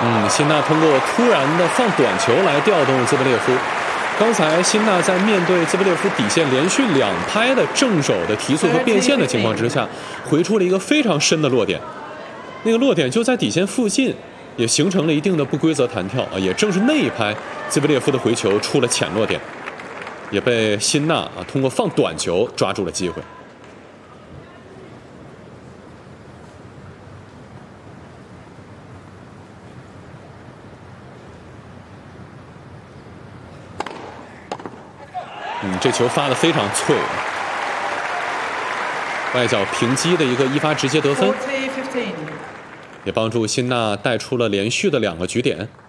辛纳通过突然的放短球来调动兹布列夫。刚才辛纳在面对兹布列夫底线连续2拍的正手的提速和变线的情况之下，回出了一个非常深的落点，那个落点就在底线附近，也形成了一定的不规则弹跳啊。也正是那一拍，兹布列夫的回球出了浅落点，也被辛纳通过放短球抓住了机会。这球发得非常脆，外角平击的一个一发直接得分，也帮助辛纳带出了连续的2个局点。